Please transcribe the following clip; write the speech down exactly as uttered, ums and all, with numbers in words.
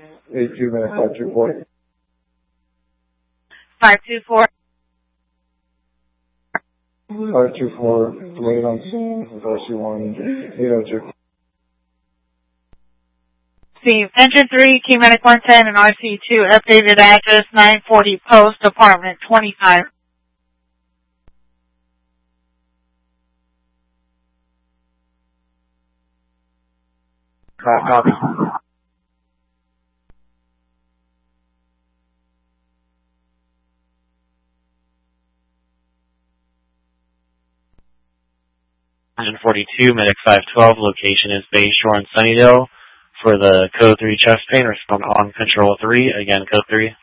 eight two medic five two four. five two four. five two four, delayed on scene with R C one, eight oh two. See, Engine three, Key Medic one ten, and R C two, updated address nine forty Post, Apartment twenty-five. Copy. Engine forty-two, Medic five twelve, location is Bay Shore and Sunnydale. For the code three chest pain, respond on control three, again code three.